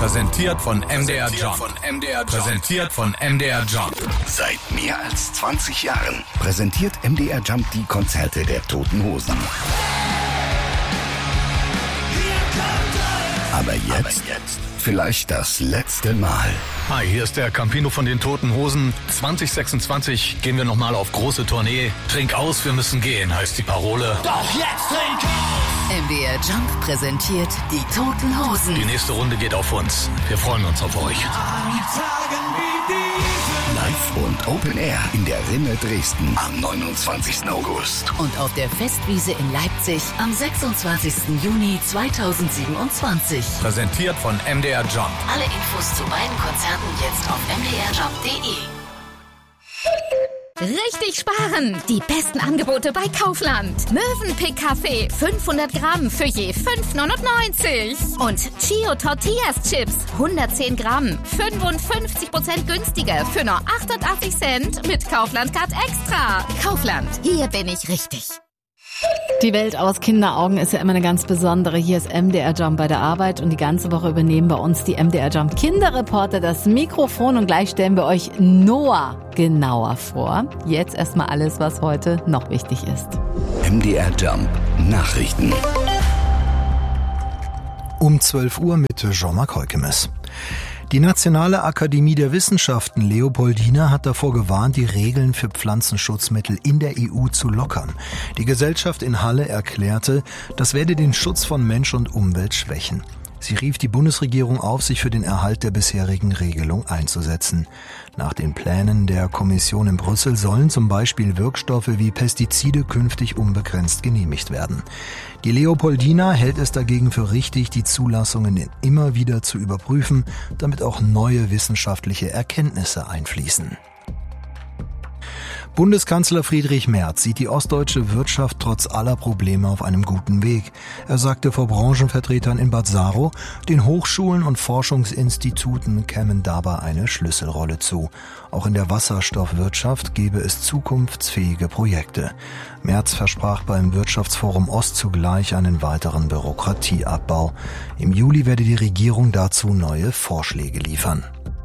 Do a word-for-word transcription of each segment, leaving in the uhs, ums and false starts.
Präsentiert von M D R Jump. Präsentiert von M D R Jump. Seit mehr als zwanzig Jahren präsentiert M D R Jump die Konzerte der Toten Hosen. Aber jetzt, Aber jetzt vielleicht das letzte Mal. Hi, hier ist der Campino von den Toten Hosen. zwanzig sechsundzwanzig gehen wir nochmal auf große Tournee. Trink aus, wir müssen gehen, heißt die Parole. Doch jetzt trink aus! M D R Jump präsentiert die Toten Hosen. Die nächste Runde geht auf uns. Wir freuen uns auf euch. Live und Open Air in der Rinne Dresden am neunundzwanzigsten August. Und auf der Festwiese in Leipzig am sechsundzwanzigsten Juni zweitausendsiebenundzwanzig. Präsentiert von M D R Jump. Alle Infos zu beiden Konzerten jetzt auf m d r jump punkt d e. Richtig sparen! Die besten Angebote bei Kaufland. Mövenpick Kaffee fünfhundert Gramm für je fünf neunundneunzig. Und Chio Tortillas Chips hundertzehn Gramm, fünfundfünfzig Prozent günstiger für nur achtundachtzig Cent mit Kaufland Card Extra. Kaufland, hier bin ich richtig. Die Welt aus Kinderaugen ist ja immer eine ganz besondere. Hier ist M D R Jump bei der Arbeit und die ganze Woche übernehmen bei uns die M D R Jump Kinderreporter das Mikrofon und gleich stellen wir euch Noah genauer vor. Jetzt erstmal alles, was heute noch wichtig ist. M D R Jump Nachrichten. Um zwölf Uhr mit Jean-Marc Heukemes. Die Nationale Akademie der Wissenschaften Leopoldina hat davor gewarnt, die Regeln für Pflanzenschutzmittel in der E U zu lockern. Die Gesellschaft in Halle erklärte, das werde den Schutz von Mensch und Umwelt schwächen. Sie rief die Bundesregierung auf, sich für den Erhalt der bisherigen Regelung einzusetzen. Nach den Plänen der Kommission in Brüssel sollen zum Beispiel Wirkstoffe wie Pestizide künftig unbegrenzt genehmigt werden. Die Leopoldina hält es dagegen für richtig, die Zulassungen immer wieder zu überprüfen, damit auch neue wissenschaftliche Erkenntnisse einfließen. Bundeskanzler Friedrich Merz sieht die ostdeutsche Wirtschaft trotz aller Probleme auf einem guten Weg. Er sagte vor Branchenvertretern in Bad Saro, den Hochschulen und Forschungsinstituten kämen dabei eine Schlüsselrolle zu. Auch in der Wasserstoffwirtschaft gebe es zukunftsfähige Projekte. Merz versprach beim Wirtschaftsforum Ost zugleich einen weiteren Bürokratieabbau. Im Juli werde die Regierung dazu neue Vorschläge liefern.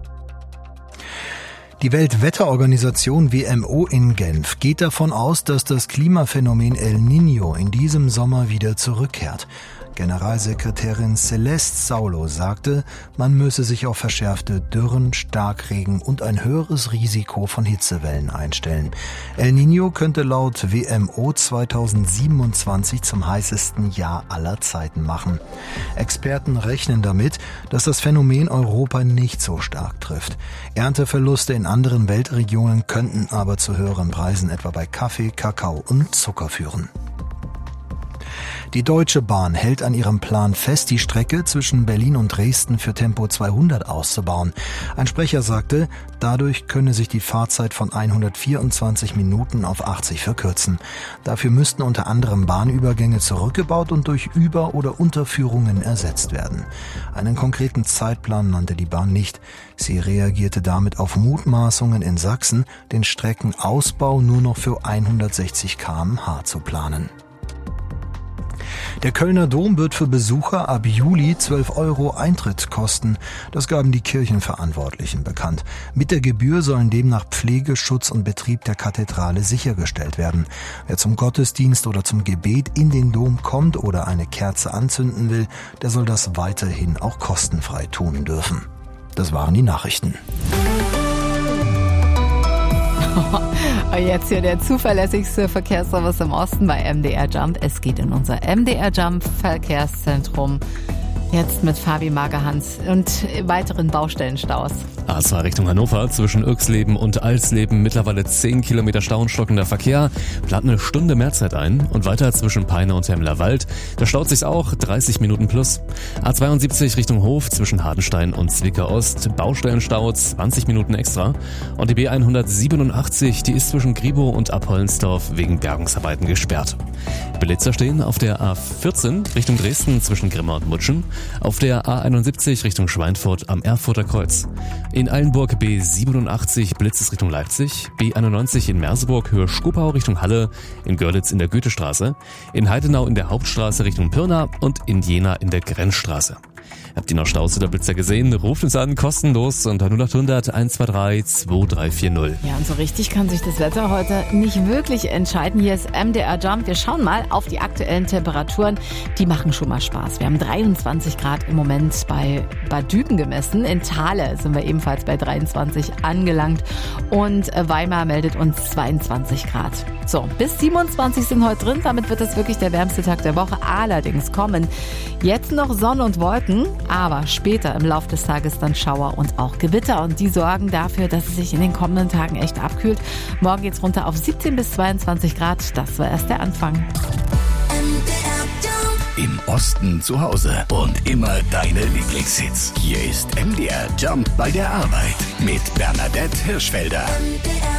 Die Weltwetterorganisation W M O in Genf geht davon aus, dass das Klimaphänomen El Niño in diesem Sommer wieder zurückkehrt. Generalsekretärin Celeste Saulo sagte, man müsse sich auf verschärfte Dürren, Starkregen und ein höheres Risiko von Hitzewellen einstellen. El Niño könnte laut W M O zweitausendsiebenundzwanzig zum heißesten Jahr aller Zeiten machen. Experten rechnen damit, dass das Phänomen Europa nicht so stark trifft. Ernteverluste in anderen Weltregionen könnten aber zu höheren Preisen etwa bei Kaffee, Kakao und Zucker führen. Die Deutsche Bahn hält an ihrem Plan fest, die Strecke zwischen Berlin und Dresden für Tempo zweihundert auszubauen. Ein Sprecher sagte, dadurch könne sich die Fahrzeit von hundertvierundzwanzig Minuten auf achtzig verkürzen. Dafür müssten unter anderem Bahnübergänge zurückgebaut und durch Über- oder Unterführungen ersetzt werden. Einen konkreten Zeitplan nannte die Bahn nicht. Sie reagierte damit auf Mutmaßungen in Sachsen, den Streckenausbau nur noch für hundertsechzig Kilometer pro Stunde zu planen. Der Kölner Dom wird für Besucher ab Juli zwölf Euro Eintritt kosten. Das gaben die Kirchenverantwortlichen bekannt. Mit der Gebühr sollen demnach Pflege, Schutz und Betrieb der Kathedrale sichergestellt werden. Wer zum Gottesdienst oder zum Gebet in den Dom kommt oder eine Kerze anzünden will, der soll das weiterhin auch kostenfrei tun dürfen. Das waren die Nachrichten. Jetzt hier der zuverlässigste Verkehrsservice im Osten bei M D R Jump. Es geht in unser M D R Jump Verkehrszentrum. Jetzt mit Fabi Magerhans und weiteren Baustellenstaus. A zwei Richtung Hannover, zwischen Irxleben und Alsleben mittlerweile zehn Kilometer Stau und stockender Verkehr. Plant eine Stunde Mehrzeit ein und weiter zwischen Peine und Hemlerwald. Da staut sich's auch, dreißig Minuten plus. A zweiundsiebzig Richtung Hof, zwischen Hardenstein und Zwickau Ost. Baustellenstau, zwanzig Minuten extra. Und die B hundertsiebenundachtzig, die ist zwischen Gribow und Abhollensdorf wegen Bergungsarbeiten gesperrt. Blitzer stehen auf der A vierzehn Richtung Dresden zwischen Grimma und Mutschen. Auf der A einundsiebzig Richtung Schweinfurt am Erfurter Kreuz. In Eilenburg B siebenundachtzig Blitzes Richtung Leipzig. B einundneunzig in Merseburg Höhe Schkopau Richtung Halle. In Görlitz in der Goethestraße. In Heidenau in der Hauptstraße Richtung Pirna und in Jena in der Grenzstraße. Habt ihr noch Staus oder Blitzer gesehen? Ruft uns an, kostenlos unter null acht hundert eins zwei drei zwei drei vier null. Ja, und so richtig kann sich das Wetter heute nicht wirklich entscheiden. Hier ist M D R Jump. Wir schauen mal auf die aktuellen Temperaturen. Die machen schon mal Spaß. Wir haben dreiundzwanzig Grad im Moment bei Bad Düben gemessen. In Thale sind wir ebenfalls bei dreiundzwanzig angelangt. Und Weimar meldet uns zweiundzwanzig Grad. So, bis siebenundzwanzig sind heute drin. Damit wird es wirklich der wärmste Tag der Woche. Allerdings kommen jetzt noch Sonne und Wolken, aber später im Laufe des Tages dann Schauer und auch Gewitter. Und die sorgen dafür, dass es sich in den kommenden Tagen echt abkühlt. Morgen geht's runter auf siebzehn bis zweiundzwanzig Grad. Das war erst der Anfang. Im Osten zu Hause und immer deine Lieblingshits. Hier ist M D R Jump bei der Arbeit mit Bernadette Hirschfelder. M D R